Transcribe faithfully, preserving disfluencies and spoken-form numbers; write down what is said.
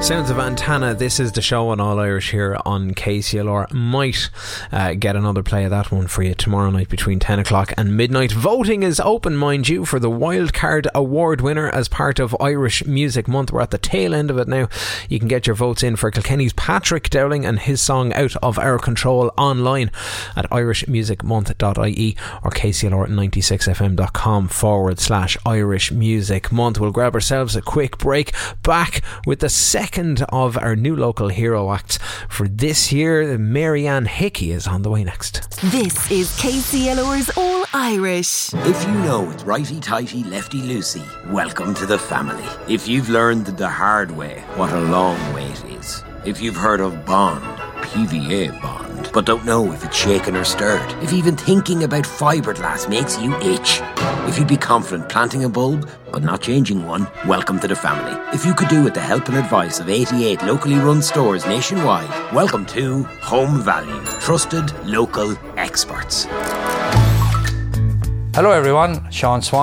Sounds of Antenna. This is the show on All Irish here on K C L R. Might uh, get another play of that one for you tomorrow night between ten o'clock and midnight. Voting is open, mind you, for the Wildcard Award winner as part of Irish Music Month. We're at the tail end of it now. You can get your votes in for Kilkenny's Patrick Dowling and his song Out of Our Control online at irish music month dot I E or K C L R ninety-six F M dot com forward slash Irish Music Month. We'll grab ourselves a quick break. Back with the second of our new local hero acts for this year. Marianne Hickey is on the way next. This is K C L R's All Irish. If you know it's righty-tighty, lefty-loosey, welcome to the family. If you've learned the hard way, what a long way it is. If you've heard of Bond, P V A Bond, but don't know if it's shaken or stirred. If even thinking about fiberglass makes you itch. If you'd be confident planting a bulb, but not changing one, welcome to the family. If you could do with the help and advice of eighty-eight locally run stores nationwide, welcome to Home Value. Trusted local experts. Hello everyone, Sean Swan.